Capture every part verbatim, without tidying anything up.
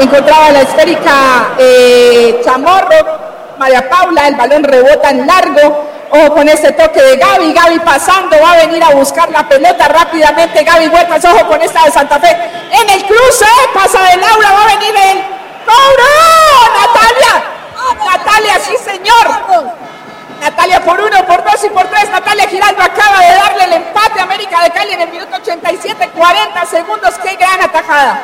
encontraba la esférica eh, Chamorro, María Paula, el balón rebota en largo, ojo con este toque de Gaby, Gaby pasando, va a venir a buscar la pelota rápidamente, Gaby Huertas, ojo con esta de Santa Fe, en el cruce, pasa de Laura, va a venir el cobro, Natalia, Natalia, sí señor, Natalia por uno, por dos y por tres, Natalia Giraldo acaba de darle el empate a América de Cali en el minuto ochenta y siete, cuarenta segundos, qué gran atajada.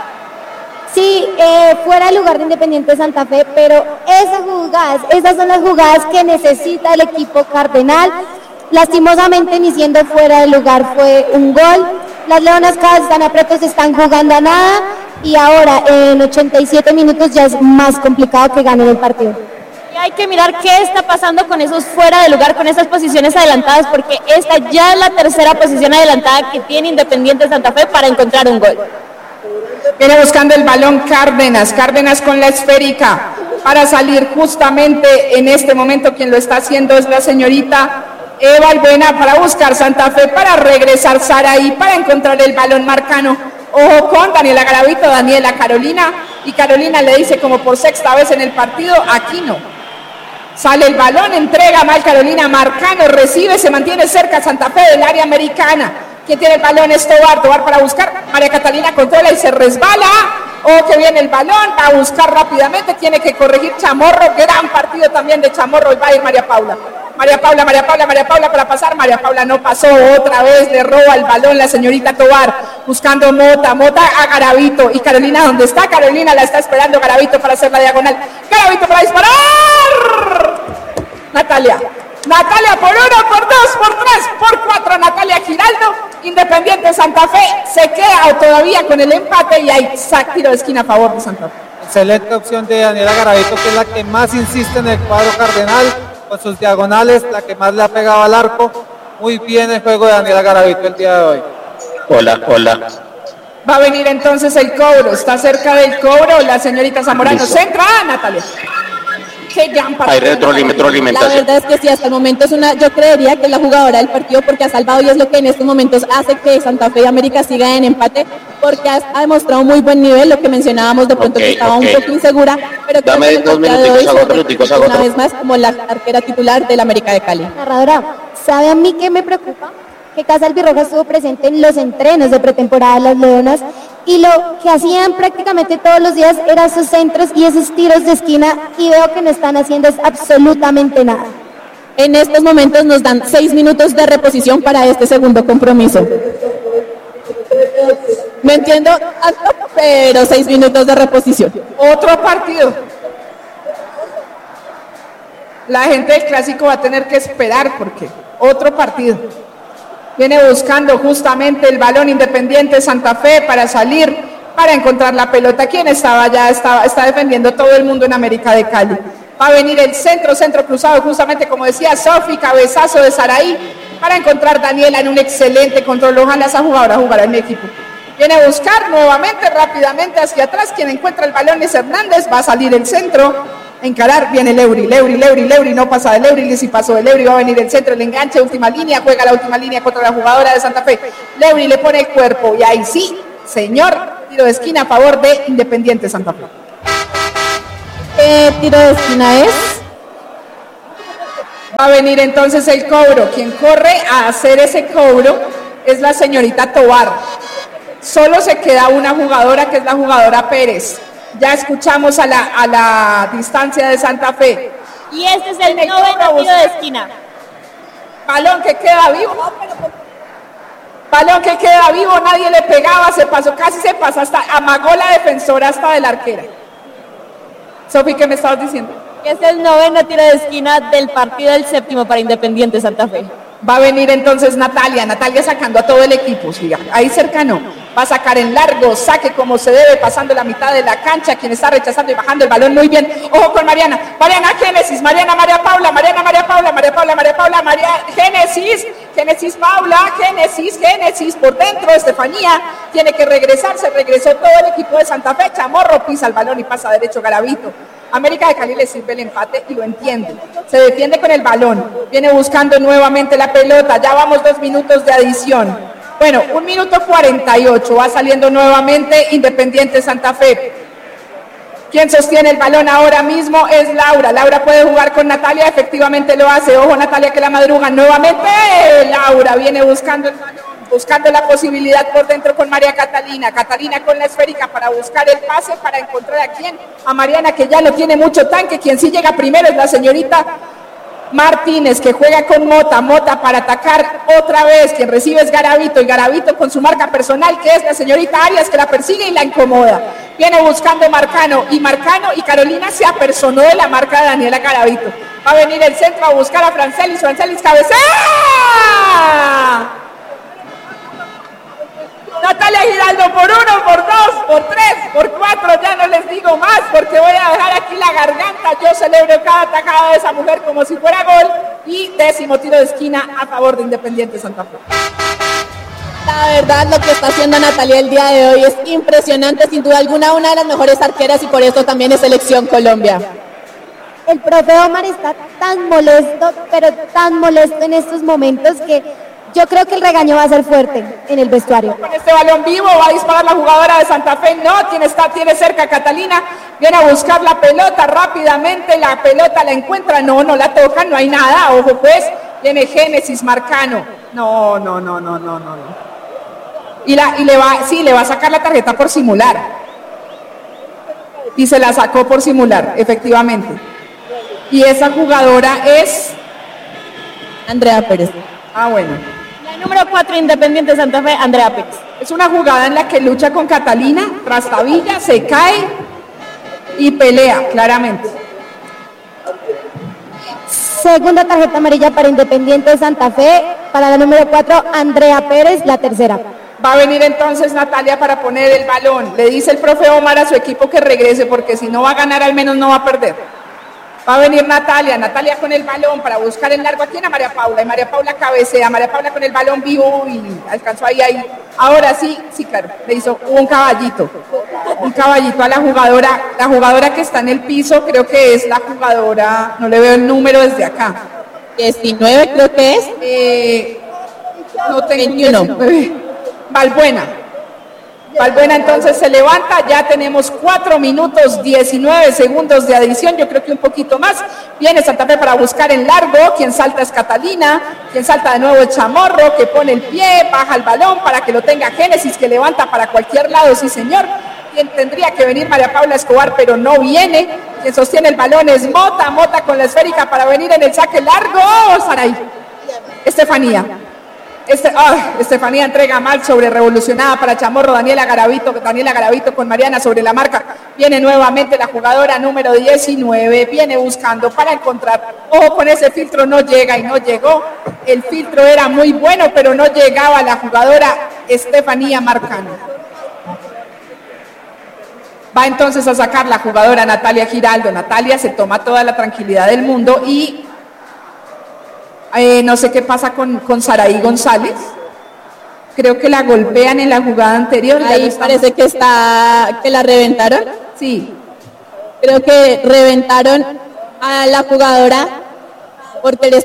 Sí, eh, fuera del lugar de Independiente Santa Fe, pero esas jugadas, esas son las jugadas que necesita el equipo cardenal. Lastimosamente, ni siendo fuera del lugar fue un gol. Las Leonas cada vez están aprietos, están jugando a nada y ahora en ochenta y siete minutos ya es más complicado que ganen el partido. Y hay que mirar qué está pasando con esos fuera de lugar, con esas posiciones adelantadas, porque esta ya es la tercera posición adelantada que tiene Independiente Santa Fe para encontrar un gol. Viene buscando el balón Cárdenas, Cárdenas con la esférica para salir justamente en este momento. Quien lo está haciendo es la señorita Eva Albuena para buscar Santa Fe, para regresar Saraí, para encontrar el balón Marcano. Ojo con Daniela Garavito, Daniela Carolina, y Carolina le dice como por sexta vez en el partido, aquí no. Sale el balón, entrega mal Carolina, Marcano recibe, se mantiene cerca Santa Fe del área americana. ¿Quién tiene el balón? Es Tobar, Tobar para buscar, María Catalina controla y se resbala, oh que viene el balón, va a buscar rápidamente, tiene que corregir Chamorro, gran partido también de Chamorro, y va a ir María Paula, María Paula, María Paula, María Paula para pasar, María Paula no pasó, otra vez le roba el balón la señorita Tobar, buscando Mota, Mota a Garavito, y Carolina, ¿dónde está? Carolina la está esperando Garavito para hacer la diagonal, Garavito para disparar, Natalia, Natalia por uno, por dos, por tres, por cuatro, Natalia Giraldo. Independiente Santa Fe se queda todavía con el empate y hay sac tiro de esquina a favor de Santa Fe. Excelente opción de Daniela Garavito, que es la que más insiste en el cuadro cardenal, con sus diagonales, la que más le ha pegado al arco. Muy bien el juego de Daniela Garavito el día de hoy. Hola, hola. Va a venir entonces el cobro, está cerca del cobro, la señorita Zamorano centra, ah, Natalia. Hay retroalimentación. La verdad es que sí, hasta el momento es una, yo creería que es la jugadora del partido porque ha salvado y es lo que en estos momentos hace que Santa Fe y América sigan en empate porque ha, ha demostrado muy buen nivel, lo que mencionábamos de pronto okay, que estaba okay. un poco insegura, pero dame creo que dos minuticos, hago otro, minuticos, hago una otro. vez más como la arquera titular del América de Cali. Narradora, ¿sabe a mí qué me preocupa? Que Casa Albirroja estuvo presente en los entrenos de pretemporada de las Leonas y lo que hacían prácticamente todos los días eran esos centros y esos tiros de esquina y veo que no están haciendo es absolutamente nada. En estos momentos nos dan seis minutos de reposición para este segundo compromiso. Me entiendo, pero seis minutos de reposición. Otro partido. La gente del Clásico va a tener que esperar porque otro partido. Viene buscando justamente el balón Independiente Santa Fe para salir, para encontrar la pelota. ¿Quién estaba allá? Estaba, está defendiendo todo el mundo en América de Cali. Va a venir el centro, centro cruzado, justamente como decía Sofi, cabezazo de Saraí, para encontrar Daniela en un excelente control. Ojalá esa jugadora jugará en mi equipo. Viene a buscar nuevamente, rápidamente hacia atrás. Quien encuentra el balón es Hernández, va a salir el centro. Encarar, viene Leuri, Leuri, Leuri, Leuri, no pasa de Leuri, si pasó de Leuri, va a venir el centro, el enganche, última línea, juega la última línea contra la jugadora de Santa Fe. Leuri le pone el cuerpo y ahí sí, señor, tiro de esquina a favor de Independiente Santa Fe. ¿Qué tiro de esquina es? Va a venir entonces el cobro. Quien corre a hacer ese cobro es la señorita Tobar. Solo se queda una jugadora que es la jugadora Pérez. Ya escuchamos a la, a la distancia de Santa Fe. Y este es el, el noveno tiro de esquina. Balón que queda vivo. Balón que queda vivo, nadie le pegaba, se pasó, casi se pasa, hasta amagó la defensora hasta de la arquera. Sofi, ¿qué me estabas diciendo? Es el noveno tiro de esquina del partido del séptimo para Independiente Santa Fe. Va a venir entonces Natalia, Natalia sacando a todo el equipo, sí, ahí cercano, va a sacar en largo, saque como se debe, pasando la mitad de la cancha, quien está rechazando y bajando el balón muy bien, ojo con Mariana, Mariana Génesis, Mariana María Paula, Mariana María Paula, María Paula, María Paula, María Génesis, Génesis Paula, Génesis, Génesis, por dentro, Estefanía, tiene que regresar, se regresó todo el equipo de Santa Fe, Chamorro pisa el balón y pasa derecho Garavito. América de Cali le sirve el empate y lo entiende. Se defiende con el balón. Viene buscando nuevamente la pelota. Ya vamos dos minutos de adición. Bueno, un minuto cuarenta y ocho. Va saliendo nuevamente Independiente Santa Fe. Quien sostiene el balón ahora mismo es Laura. Laura puede jugar con Natalia, efectivamente lo hace. Ojo, Natalia que la madruga nuevamente. Laura viene buscando el balón, buscando la posibilidad por dentro con María Catalina. Catalina con la esférica para buscar el pase, para encontrar a quién. A Mariana, que ya no tiene mucho tanque. Quien sí llega primero es la señorita Martínez, que juega con Mota. Mota para atacar otra vez. Quien recibe es Garavito, y Garavito con su marca personal, que es la señorita Arias, que la persigue y la incomoda. Viene buscando Marcano, y Marcano y Carolina se apersonó de la marca de Daniela Garavito. Va a venir el centro a buscar a Francelis. Francelis cabecea. Natalia Giraldo por uno, por dos, por tres, por cuatro, ya no les digo más porque voy a dejar aquí la garganta. Yo celebro cada atacada de esa mujer como si fuera gol, y décimo tiro de esquina a favor de Independiente Santa Fe. La verdad, lo que está haciendo Natalia el día de hoy es impresionante, sin duda alguna, una de las mejores arqueras, y por eso también es selección Colombia. El profe Omar está tan molesto, pero tan molesto en estos momentos que yo creo que el regaño va a ser fuerte en el vestuario. Con este balón vivo va a disparar la jugadora de Santa Fe. No, tiene, está, tiene cerca a Catalina. Viene a buscar la pelota rápidamente. La pelota la encuentra. No, no la toca, no hay nada. Ojo pues. Viene Génesis Marcano. No, no, no, no, no, no. Y, la, y le va, sí, le va a sacar la tarjeta por simular. Y se la sacó por simular, efectivamente. Y esa jugadora es Andrea Pérez. Ah, bueno. La número cuatro, Independiente Santa Fe, Andrea Pérez. Es una jugada en la que lucha con Catalina, trastabilla, se cae y pelea, claramente. Segunda tarjeta amarilla para Independiente Santa Fe, para la número cuatro, Andrea Pérez, la tercera. Va a venir entonces Natalia para poner el balón. Le dice el profe Omar a su equipo que regrese, porque si no va a ganar, al menos no va a perder. Va a venir Natalia, Natalia con el balón para buscar el largo aquí a María Paula, y María Paula cabecea, María Paula con el balón vivo y alcanzó ahí, ahí. Ahora sí, sí, claro, le hizo un caballito, un caballito a la jugadora, la jugadora que está en el piso, creo que es la jugadora, no le veo el número desde acá. diecinueve creo que es. Eh, no tengo veintiuno. diecinueve. Valbuena. Valbuena entonces se levanta, ya tenemos cuatro minutos diecinueve segundos de adición, yo creo que un poquito más. Viene Santa Fe para buscar en largo, quien salta es Catalina, quien salta de nuevo es Chamorro, que pone el pie, baja el balón para que lo tenga Génesis, que levanta para cualquier lado, sí señor. Quien tendría que venir María Paula Escobar, pero no viene. Quien sostiene el balón es Mota, Mota con la esférica para venir en el saque largo. Saray, Estefanía. Este, oh, Estefanía entrega mal sobre revolucionada para Chamorro. Daniela Garavito, Daniela Garavito con Mariana sobre la marca. Viene nuevamente la jugadora número diecinueve, viene buscando para encontrar. Ojo con ese filtro, no llega y no llegó. El filtro era muy bueno, pero no llegaba la jugadora Estefanía Marcano. Va entonces a sacar la jugadora Natalia Giraldo. Natalia se toma toda la tranquilidad del mundo y Eh, no sé qué pasa con, con Saraí González. Creo que la golpean en la jugada anterior. Ahí parece que está, que la reventaron. Sí. Creo que reventaron a la jugadora porque les